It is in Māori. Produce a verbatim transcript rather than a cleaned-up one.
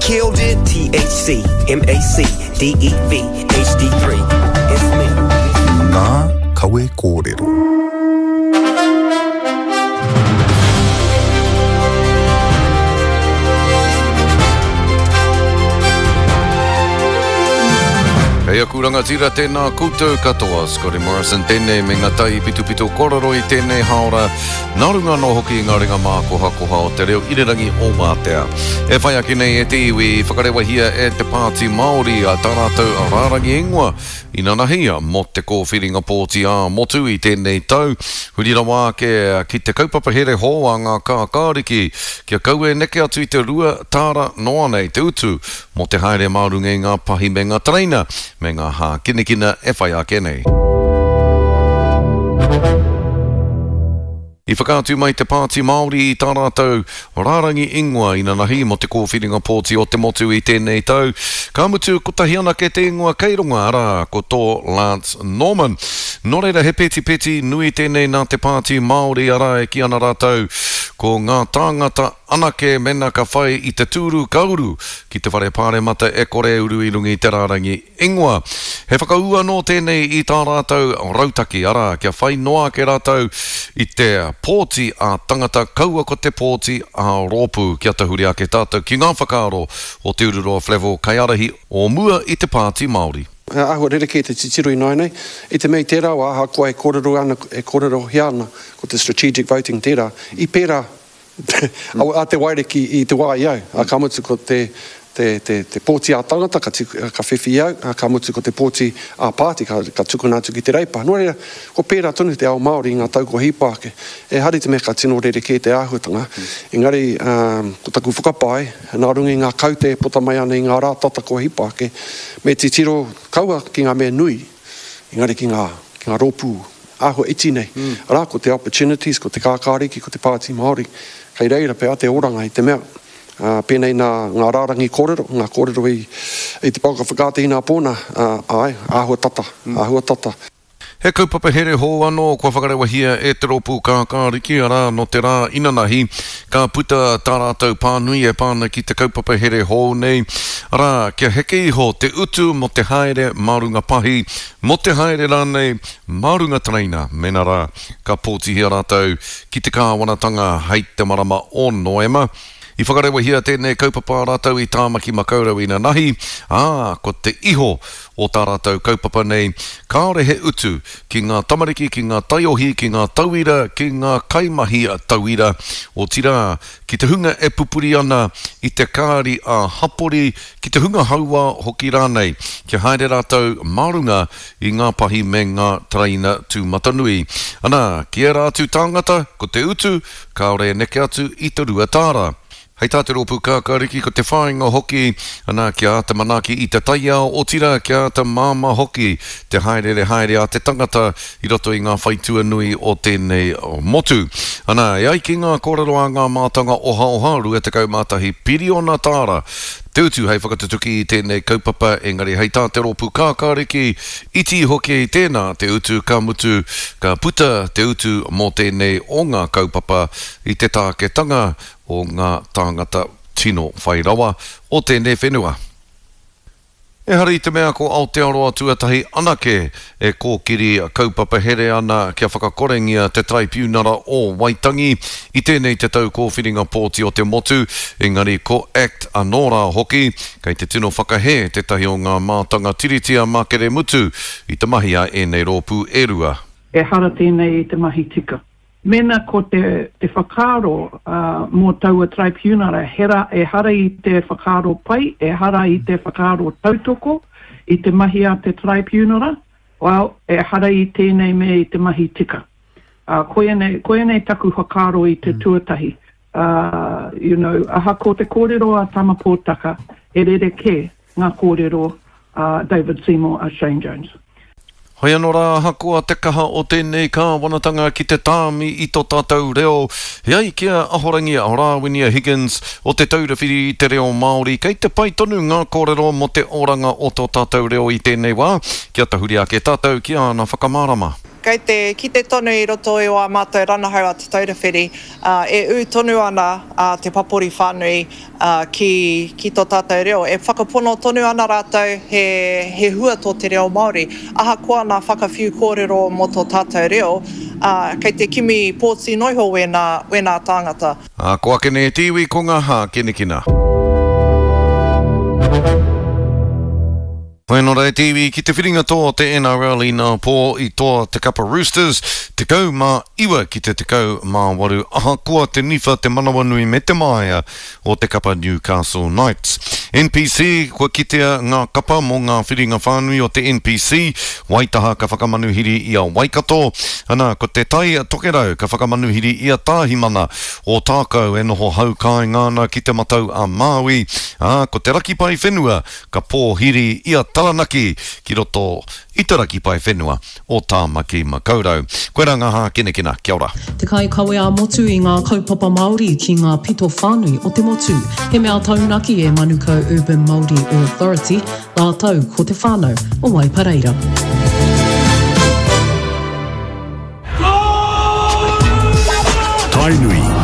killed it. T H C, M A C, D E V, H D three. It's me. Ngā kawe kōrero. Hei akuranga tira tēnā koutou katoa, Scotty Morrison tēnei me ngā tai pitu pitu kororo i tēnei haora, nārunga no hoki ngā ringa mā koha koha o te reo irirangi o Mātea. E whai ake nei e te iwi, whakarewa hia e te pāti Māori a tā rātou a rārangi ingoa, i nanahia mo te kōwhiringa pōti a motu i tēnei tau. Hurira wā ke ki te kaupapa here hoa ngā kā kāriki, kia kaue neke atu i te rua tāra noa nei te utu, mo te haere mārunga i ngā pahi me ngā traina, me ngā hā kinekina e whai ake nei. I whakātu mai te pāti Māori i tā rātou rārangi ingoa i nanahi mo te kōwhiringa pōti o te motu i tēnei tau. Ka mutu ko tahi ana ke te ingoa keironga ara ko tō Lance Norman. Nō reira he peti peti nui tēnei nā te pāti Māori ara e ki ana rātou ko ngā tāngata anake mena ka whai i te tūru kauru ki te whare pāre mata e kore uru i rungi te rārangi ingoa. He whakaua nō tēnei i tā rātou rautaki ara kia whai noa ke rātou i te pōti a tangata kaua ko te pōti a rōpū kia tahuri ake tātou ki ngā whakaaro o te Ururoa Flevo kai arahi o mua i te pāti Māori. Ahua rereke te titiru i nainei, i te mei tērā wa aha kua e kōrero ana, e kōrero hiana ko te strategic voting tērā, i pērā a te waireki i te wā iau, a ka mutu ko te Te, te, te pōti a tangata, ka, tiku, ka whiwhi au, ka mutu ko te pōti a pāti, ka, ka tuku nātu ki te reipa. Nō reira, ko pērā tonu te ao Māori i ngā tau ko hipāke. E hari te mea ka tino rereke te āhutanga. Engari, um, ko taku whakapai, nā rungi ngā kaute pota mai ana i ngā rā tata ko hipāke, me te tiro kaua ki ngā mea nui, engari ki ngā, ki ngā rōpū, āhua iti nei. Mm. Rā, ko te opportunities, ko te kākāriki, ko te pāti Māori, kei reira pēr te oranga i te mea. Uh, pēnei nā ngā rārangi kōrero, ngā kōrero i, i te pauka whakāte i nā pōna, uh, ai, āhua tata, mm. āhua tata. He kaupapa here ho anō, kua whakarewa hia e te rōpū kā kāriki ara no te rā inanahi, ka puta tā rātou pānui e pāna ki te kaupapa here ho nei, ara kia heke iho te utu mo te haere marunga pahi, mo te haere rānei marunga traina, mena rā, ka pōti hia rātou ki te kāwanatanga hei te marama o Noema. I whakarewa hia tēnei kaupapa rātou i tāmaki makaurau i nā nahi, ā, ko te iho o tā rātou kaupapa nei, kāore he utu ki ngā tamariki, ki ngā taiohi, ki ngā tauira, ki ngā kaimahi tauira, o tira ki te hunga e pupuri ana i te kāri a hapori, ki te hunga haua hoki rānei, ki haere rātou marunga i ngā pahi me ngā traina tū matanui. Ana, ki e rātu tāngata, ko te utu, kāore neke atu i te rua tāra. Hei tā te rōpū kākāriki ko te whāinga hoki, ana kia te manaki i te taia o tira, kia te māma hoki, te haere haere a te tangata i roto i ngā whaitua nui o tēnei motu. Ana, e ai ki ngā kōrero a ngā mātanga oha oha rua te kaumātahi piriona tāra. Te utu hei whakatutuki i tēnei kaupapa, engari hei tā te rōpū kākāriki, iti hoki i tēnā te utu ka mutu, ka puta te utu mō tēnei o ngā kaupapa i te tāketanga o ngā tāngata tino whairawa o tēnei whenua. E hari te mea ko Aotearoa tuatahi anake e kōkiri kaupapa here ana kia whakakorengia te tribunara o Waitangi i tēnei te tau kōwhiringa pōti o te motu, engari ko Act Anora hoki, kei te tino whakahe te tahi o ngā mātanga tiritia makere mutu i te mahi a e nei rōpū e rua. E hara tēnei i te mahi tika. Mena ko te, te whakaaro uh, mō taua tribunara, hera e hara i te whakaaro pai, e hara i te whakaaro tautoko, i te mahi a te tribunara, well, e hara i tēnei me i te mahi tika. Uh, koe nei, koe nei taku whakaaro i te tuatahi. Uh, you know, aha ko te kōrero a tama pōtaka, e rere ke ngā kōrero uh, David Seymour a Shane Jones. Hoi anō rā hakoa te kaha o tēnei kāwanatanga ki te tāmi i tō tātou reo. Hei kia ahorangi a Rāwinia Higgins o te taurawhiri i te reo Māori. Kei te pai tonu ngā kōrero mo te oranga o tō tātou reo i tēnei wā. Kia tahuri ake tātou ki ana whakamārama. kei te, ki te tonu i roto i o a mātou ranahau a te taurewhiri, uh, e u tonu ana uh, te papori whānui uh, ki, ki tō tātou reo. E whakapono tonu ana rātou he, he hua tō te reo Māori. Aha koa nā whakawhiu kōrero mo tō tātou reo, uh, kei te kimi pōti noiho wēnā, wēnā tāngata. A koa kene te iwi ko ngā hā kene kina. Wheno rei te iwi ki te whiringa tō te N R L i nā pō i tō te Kapa Roosters, te kau mā iwa ki te te kau mā waru. Aha kua te niwha te manawa nui me te maia o te Kapa Newcastle Knights. N P C, kua kitea ngā kapa mo ngā whiringa whānui o te N P C, Waitaha ka whakamanuhiri i a Waikato, ana ko te tai a Tokerau ka whakamanuhiri i a Tāhimana o tākau e noho haukai ngāna ki te matau a Māui, a ko te raki pai whenua ka pōhiri i a Taranaki ki roto i te raki pai whenua o Tāmaki Makaurau. Koe rā ngā hā kene kina, kia ora. Te kai kawe a motu i ngā kaupapa Māori ki ngā pito whānui o te motu. He mea taunaki e Manukau Urban Māori Authority, la tau ko te whānau o Waipareira. Tainui